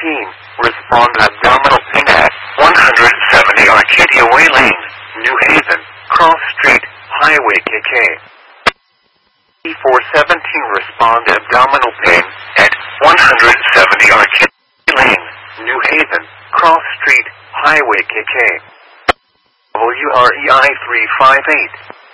respond abdominal pain at 170 Arcadia Way Lane, New Haven, Cross Street, Highway KK. E417 respond abdominal pain at 170 Arcadia Lane, New Haven, Cross Street, Highway KK. WREI 358.